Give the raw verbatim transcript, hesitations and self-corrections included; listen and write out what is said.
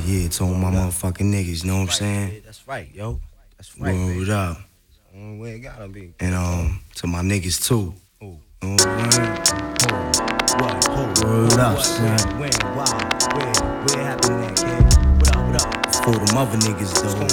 yeah, to all my motherfucking niggas, you know what I'm saying? That's right, yo. That's right, Word baby. up. Only way it gotta be. And um, to my niggas too. Who? You know what I'm saying? What? Who? Word up, What? son. When? Why? Where? Where happened that, kid? What up? What up? For them other niggas though.